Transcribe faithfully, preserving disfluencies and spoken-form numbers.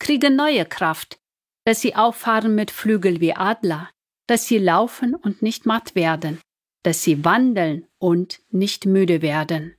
kriegen neue Kraft, dass sie auffahren mit Flügel wie Adler, dass sie laufen und nicht matt werden, dass sie wandeln und nicht müde werden.